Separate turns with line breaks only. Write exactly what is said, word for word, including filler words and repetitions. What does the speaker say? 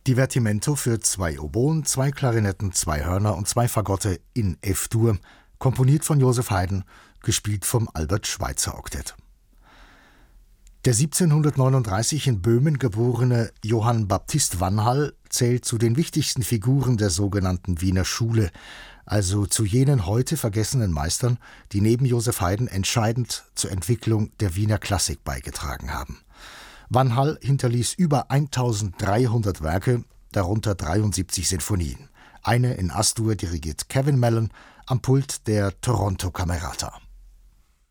Divertimento für zwei Oboen, zwei Klarinetten, zwei Hörner und zwei Fagotte in F-Dur, komponiert von Joseph Haydn, gespielt vom Albert Schweitzer Oktett. Der siebzehnhundertneununddreißig in Böhmen geborene Johann Baptist Vanhall zählt zu den wichtigsten Figuren der sogenannten Wiener Schule, also zu jenen heute vergessenen Meistern, die neben Joseph Haydn entscheidend zur Entwicklung der Wiener Klassik beigetragen haben. Vanhall hinterließ über eintausenddreihundert Werke, darunter dreiundsiebzig Sinfonien. Eine in As-Dur dirigiert Kevin Mellon, am Pult der Toronto Camerata.